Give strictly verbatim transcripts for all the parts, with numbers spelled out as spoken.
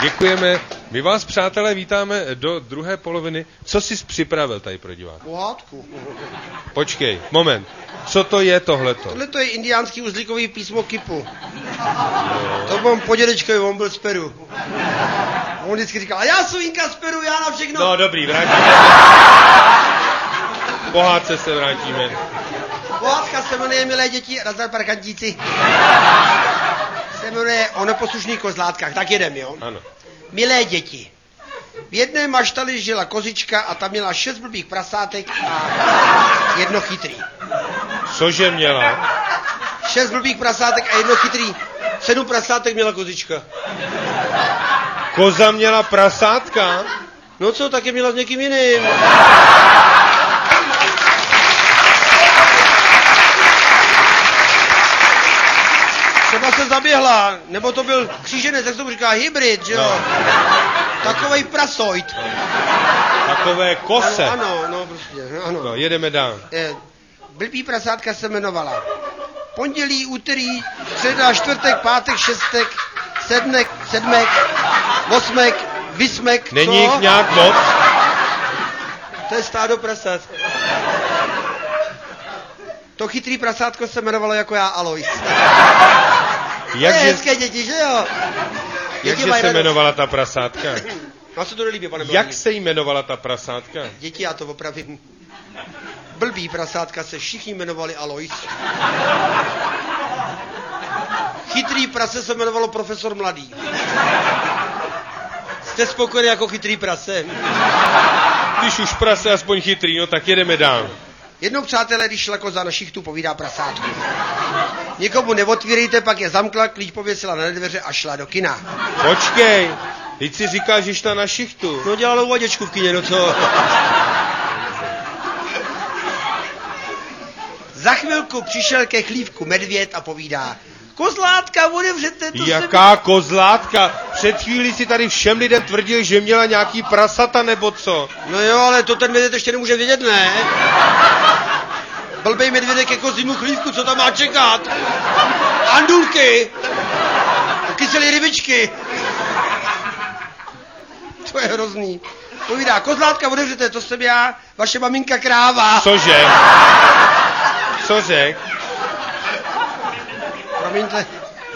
Děkujeme. My vás, přátelé, vítáme do druhé poloviny. Co jsi připravil tady pro diváky? Pohádku. Počkej, moment. Co to je tohleto? Tohle to je indiánský uzlíkový písmo kipu. To mám po dědečkovi, on byl z Peru. On vždycky říkal, a já jsem Inka z Peru, já na všechno. No dobrý, vrátíme. Pohádce se vrátíme. Pohádka se jmenuje, milé děti, razdar parkantíci. Se jmenuje o neposlušných kozlátkách, tak jedem, jo? Ano. Milé děti, v jedné maštali žila kozička a ta měla šest blbých prasátek a jedno chytrý. Cože měla? Šest blbých prasátek a jedno chytrý. Sedm prasátek měla kozička. Koza měla prasátka? No co, tak je měla s někým jiným. Třeba se zaběhla, nebo to byl kříženec, jak se tomu říká, hybrid, že jo? No. Takovej prasojt. Takové kose. Ano, ano, no prostě, ano. No, jedeme dál. Eh, blbý prasátka se jmenovala pondělí, úterý, středa, čtvrtek, pátek, šestek, sedmek, sedmek, osmek, vysmek, Není co? jich nějak moc? To je stádo prasat. To chytrý prasátko se jmenovalo jako já Alois. Jak je je, hezké děti, že jo? Děti jakže mají se radost. jmenovala ta prasátka? No se to nelíbí, pane Jak Blandy. se jmenovala ta prasátka? Děti, já to opravím. Blbý prasátka se všichni jmenovali Alois. Chytrý prase se jmenovalo profesor Mladý. Jste spokojeni jako chytrý prase? Když už prase aspoň chytrý, no tak jedeme dál. Jednou, přátelé, když šla koza na šichtu, povídá prasátku. Nikomu neotvírejte, pak je zamkla, klíč pověsila na dveře a šla do kina. Počkej, teď si říkal, že šla na šichtu. No dělala uvaděčku v kině, no co? Za chvilku přišel ke chlívku medvěd a povídá. Kozlátka, otevřete to. Jaká kozlátka? Před chvílí si tady všem lidem tvrdil, že měla nějaký prasata nebo co? No jo, ale to ten medvěd ještě nemůže vědět, ne? Blbej medvědek jako zimu chlívku, co tam má čekat? Andulky! Kyselý rybičky! To je hrozný. Povídá, kozlátka, otevřete, to jsem já, vaše maminka kráva. Cože? Co řek? Promiňte.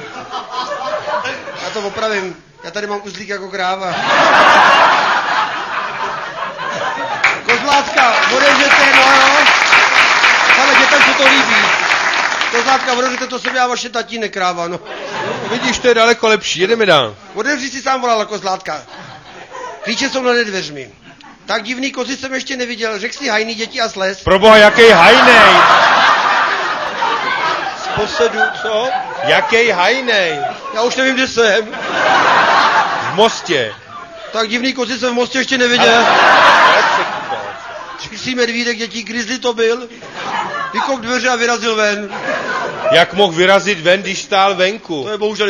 Já to opravím. Já tady mám uzlík jako kráva. Kozlátka, odevřete, no jo. Ale dětem se to líbí. Kozlátka, odevřete, to jsem já, vaše tatínek kráva, no. Vidíš, to je daleko lepší, jedeme dál. Odevři si sám, volala kozlátka. Klíče jsou nad dveřmi. Tak divný kozy jsem ještě neviděl. Řekl si hajný, děti a slez. Proboha, jaký hajnej? Z posedu, co? Jaký hajnej? Já už nevím, kde jsem. V Mostě. Tak divný kozy jsem v Mostě ještě neviděl. Řekl si medvídek, dětí, grizzly to byl. Vykop dveře a vyrazil ven. Jak mohl vyrazit ven, když stál venku? To je bohužel